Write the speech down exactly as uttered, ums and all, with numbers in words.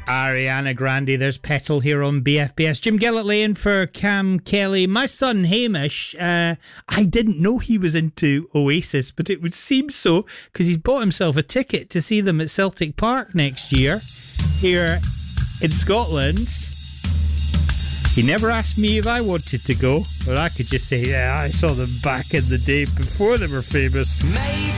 Ariana Grande. There's Petal here on B F B S. Jim Gillett laying for Cam Kelly. My son Hamish, uh, I didn't know he was into Oasis, but it would seem so because he's bought himself a ticket to see them at Celtic Park next year here in Scotland. He never asked me if I wanted to go, but I could just say, yeah, I saw them back in the day before they were famous. Maybe